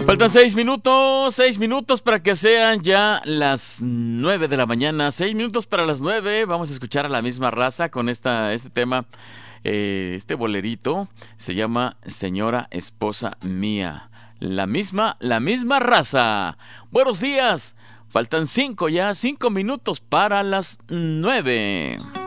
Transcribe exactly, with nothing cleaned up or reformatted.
Faltan seis minutos, seis minutos para que sean ya las nueve de la mañana. Seis minutos para las nueve. Vamos a escuchar a La Misma Raza con esta, este tema, eh, este bolerito. Se llama Señora Esposa Mía. La misma, la misma raza. Buenos días. Faltan cinco ya, cinco minutos para las nueve.